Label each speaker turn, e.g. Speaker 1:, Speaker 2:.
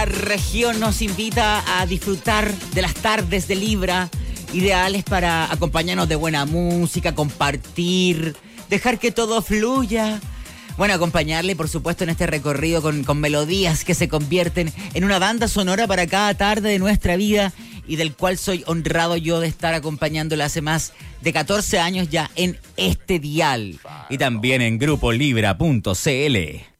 Speaker 1: La región nos invita a disfrutar de las tardes de Libra, ideales para acompañarnos de buena música, compartir, dejar que todo fluya. Bueno, acompañarle, por supuesto, en este recorrido con melodías que se convierten en una banda sonora para cada tarde de nuestra vida y del cual soy honrado yo de estar acompañándola hace más de 14 años ya en este dial y también en grupolibra.cl.